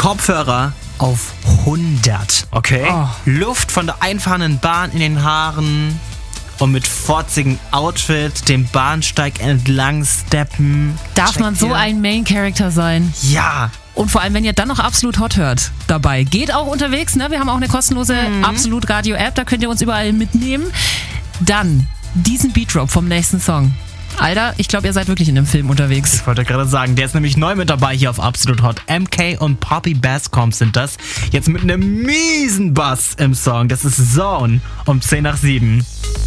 Kopfhörer auf 100, okay? Luft von der einfahrenden Bahn in den Haaren und mit fotzigem Outfit den Bahnsteig entlang steppen. Darf man so ein Main-Character sein? Ja. Und vor allem, wenn ihr dann noch Absolut Hot hört dabei. Geht auch unterwegs, ne? Wir haben auch eine kostenlose Absolut Radio App, da könnt ihr uns überall mitnehmen. Dann diesen Beat-Drop vom nächsten Song. Alter, ich glaube, ihr seid wirklich in einem Film unterwegs. Ich wollte gerade sagen, der ist nämlich neu mit dabei hier auf Absolut Hot. MK und Poppy Basscomb sind das. Jetzt mit einem miesen Bass im Song. Das ist Zone um 10 nach 7.